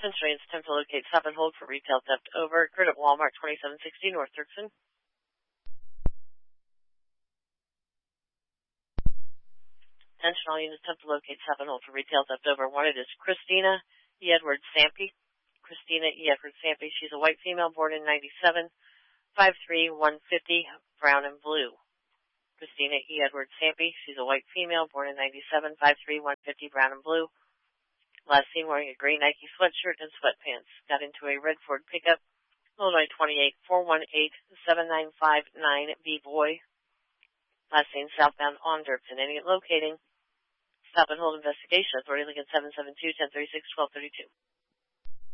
Central units attempt to locate stop and hold for retail theft over. Occurred at Walmart 2760 North Dirksen. Attention all units attempt to locate stop and hold for retail theft over. Wanted is Christina E. Edwards Sampy. Christina E. Edwards Sampy. She's a white female born in 97, 5'3", 150, brown and blue. Christina E. Edwards Sampy. She's a white female born in 97, 5'3", 150, brown and blue. Last seen wearing a gray Nike sweatshirt and sweatpants. Got into a red Ford pickup. Illinois 28, 418, 7959 B Boy. Last seen southbound on Dirksen. Any locating. Stop and hold investigation. Authority Lincoln 772-1036-1232.